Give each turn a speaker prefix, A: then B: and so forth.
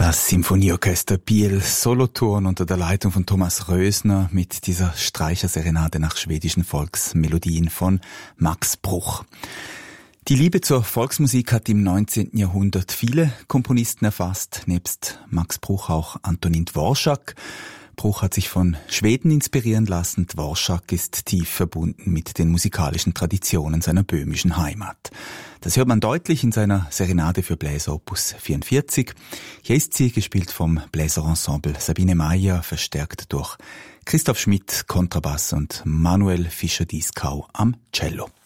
A: Das Symphonieorchester Biel Solothurn unter der Leitung von Thomas Rösner mit dieser Streicherserenade nach schwedischen Volksmelodien von Max Bruch. Die Liebe zur Volksmusik hat im 19. Jahrhundert viele Komponisten erfasst, nebst Max Bruch auch Antonín Dvořák. Bruch hat sich von Schweden inspirieren lassen. Dvořák ist tief verbunden mit den musikalischen Traditionen seiner böhmischen Heimat. Das hört man deutlich in seiner Serenade für Bläser Opus 44. Hier ist sie, gespielt vom Bläserensemble Sabine Meyer, verstärkt durch Christoph Schmidt, Kontrabass und Manuel Fischer-Dieskau am Cello.